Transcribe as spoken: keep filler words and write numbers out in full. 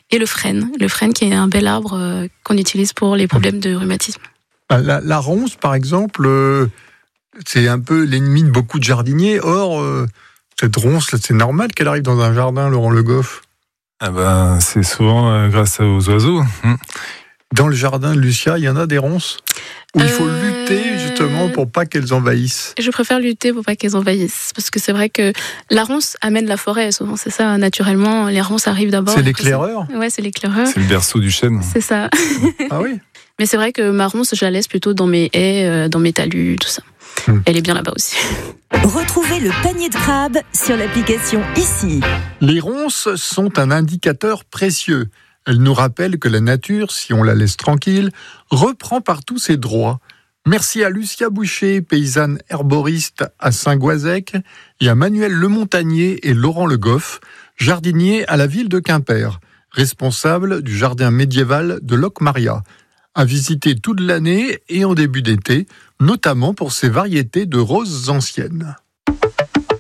Et le frêne, le frêne qui est un bel arbre euh, qu'on utilise pour les problèmes de rhumatisme. La, la ronce, par exemple, euh, c'est un peu l'ennemi de beaucoup de jardiniers. Or, euh, cette ronce, c'est normal qu'elle arrive dans un jardin, Laurent Le Goff. Ah ben, c'est souvent euh, grâce aux oiseaux. Dans le jardin de Lucia, il y en a des ronces où il faut Euh... lutter justement pour pas qu'elles envahissent. Je préfère lutter pour pas qu'elles envahissent, parce que c'est vrai que la ronce amène la forêt. Souvent, c'est ça. Naturellement, les ronces arrivent d'abord. C'est l'éclaireur. Ouais, c'est l'éclaireur. C'est le berceau du chêne. C'est ça. Ah oui. Mais c'est vrai que ma ronce, je la laisse plutôt dans mes haies, dans mes talus, tout ça. Hmm. Elle est bien là-bas aussi. Retrouvez le panier de crabe sur l'application Ici. Les ronces sont un indicateur précieux. Elles nous rappellent que la nature, si on la laisse tranquille, reprend partout ses droits. Merci à Lucia Boucher, paysanne herboriste à Saint-Goazec, et à Manuel Lemontagnier et Laurent Le Goff, jardiniers à la ville de Quimper, responsables du jardin médiéval de Locmaria, à visiter toute l'année et en début d'été, notamment pour ses variétés de roses anciennes.